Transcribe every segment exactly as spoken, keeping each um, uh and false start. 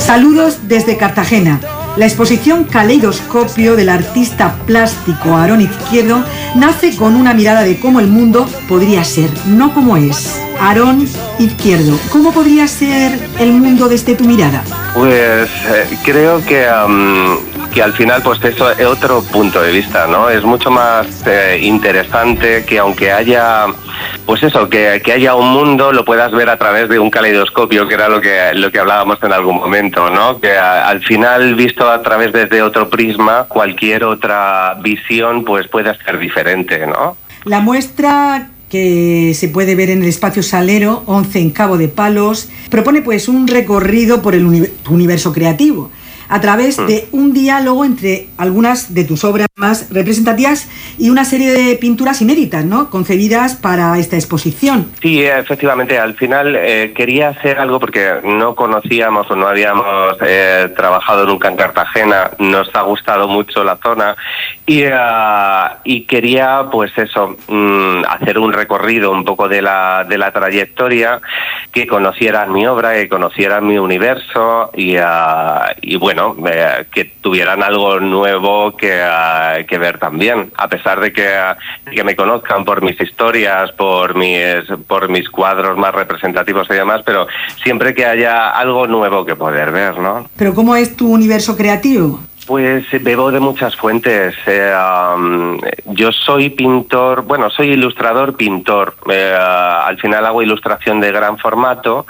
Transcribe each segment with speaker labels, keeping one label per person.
Speaker 1: Saludos desde Cartagena. La exposición Caleidoscopio del artista plástico Aarón Izquierdo nace con una mirada de cómo el mundo podría ser, no como es. Aarón Izquierdo, ¿cómo podría ser el mundo desde tu mirada?
Speaker 2: Pues eh, creo que, um, que al final pues eso es otro punto de vista, ¿no? Es mucho más eh, interesante que aunque haya, pues eso, que, que haya un mundo, lo puedas ver a través de un caleidoscopio, que era lo que, lo que hablábamos en algún momento, ¿no? Que a, al final, visto a través desde otro prisma, cualquier otra visión pues puede ser diferente, ¿no?
Speaker 1: La muestra que se puede ver en el Espacio Salero, once en Cabo de Palos, propone pues un recorrido por el uni- universo creativo, a través de un diálogo entre algunas de tus obras más representativas y una serie de pinturas inéditas, ¿no?, concebidas para esta exposición.
Speaker 2: Sí, efectivamente, al final eh, quería hacer algo porque no conocíamos o no habíamos eh, trabajado nunca en Cartagena, nos ha gustado mucho la zona y, uh, y quería, pues eso, mm, hacer un recorrido un poco de la, de la trayectoria, que conocieran mi obra, que conocieran mi universo y, uh, y bueno, Eh, que tuvieran algo nuevo que, uh, que ver también, a pesar de que, uh, que me conozcan por mis historias, por mis, por mis cuadros más representativos y demás, pero siempre que haya algo nuevo que poder ver, ¿no?
Speaker 1: ¿Pero cómo es tu universo creativo?
Speaker 2: Pues bebo de muchas fuentes. Eh, um, yo soy pintor, bueno, soy ilustrador, pintor. Eh, uh, al final hago ilustración de gran formato,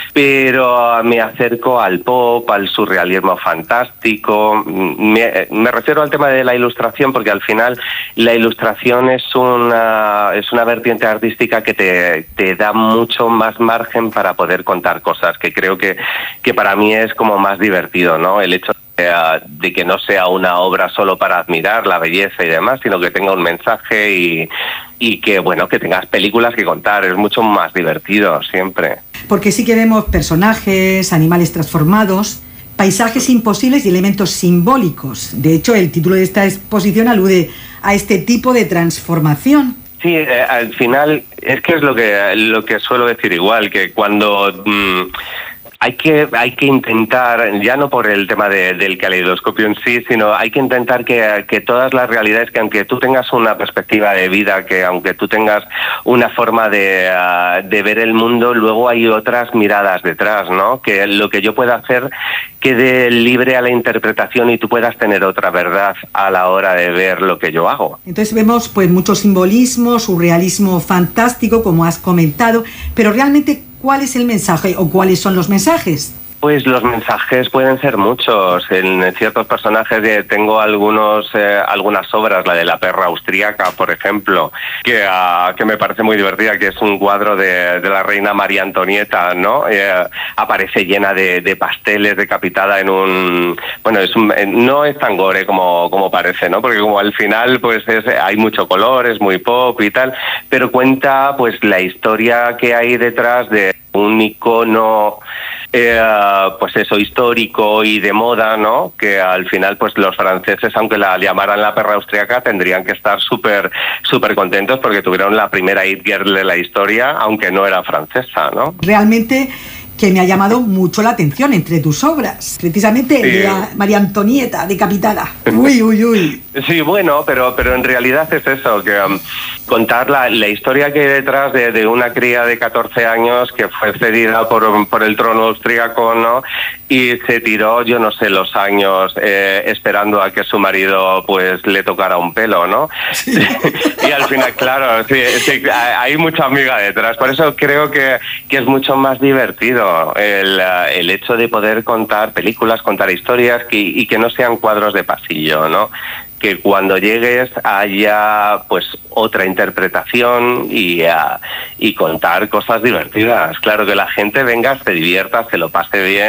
Speaker 2: pero me acerco al pop, al surrealismo fantástico. Me, me refiero al tema de la ilustración porque al final la ilustración es una, es una vertiente artística que te, te da mucho más margen para poder contar cosas, que creo que, que para mí es como más divertido, ¿no? El hecho de que no sea una obra solo para admirar la belleza y demás, sino que tenga un mensaje y, y que, bueno, que tengas películas que contar. Es mucho más divertido siempre.
Speaker 1: Porque sí que vemos personajes, animales transformados, paisajes imposibles y elementos simbólicos. De hecho, el título de esta exposición alude a este tipo de transformación.
Speaker 2: Sí, eh, al final es que es lo que, lo que suelo decir igual, que cuando... Mmm, Hay que hay que intentar, ya no por el tema de, del caleidoscopio en sí, sino hay que intentar que, que todas las realidades, que aunque tú tengas una perspectiva de vida, que aunque tú tengas una forma de, uh, de ver el mundo, luego hay otras miradas detrás, ¿no? Que lo que yo pueda hacer quede libre a la interpretación y tú puedas tener otra verdad a la hora de ver lo que yo hago.
Speaker 1: Entonces vemos pues mucho simbolismo, surrealismo fantástico, como has comentado, pero realmente, ¿cuál es el mensaje o cuáles son los mensajes?
Speaker 2: Pues los mensajes pueden ser muchos. En ciertos personajes eh, tengo algunos eh, algunas obras, la de la perra austríaca, por ejemplo, que, uh, que me parece muy divertida, que es un cuadro de, de la reina María Antonieta, ¿no? Eh, aparece llena de, de pasteles, decapitada en un... Bueno, es un, no es tan gore como, como parece, ¿no? Porque como al final pues es, hay mucho color, es muy pop y tal, pero cuenta pues la historia que hay detrás de un icono, eh, pues eso, histórico y de moda, ¿no? Que al final, pues los franceses, aunque la llamaran la perra austríaca, tendrían que estar súper súper contentos porque tuvieron la primera It Girl de la historia, aunque no era francesa, ¿no?
Speaker 1: Realmente que me ha llamado mucho la atención entre tus obras, precisamente sí. De la María Antonieta decapitada. Uy, uy, uy.
Speaker 2: Sí, bueno, pero pero en realidad es eso, que um, contar la, la historia que hay detrás de, de una cría de catorce años que fue cedida por, por el trono austríaco, ¿no? Y se tiró, yo no sé, los años eh, esperando a que su marido pues le tocara un pelo, ¿no? Sí. Y al final, claro, sí, sí, hay mucha amiga detrás. Por eso creo que, que es mucho más divertido el, el hecho de poder contar películas, contar historias que, y que no sean cuadros de pasillo, ¿no? Que cuando llegues haya pues otra interpretación y, uh, y contar cosas divertidas. Claro, que la gente venga, se divierta, se lo pase bien.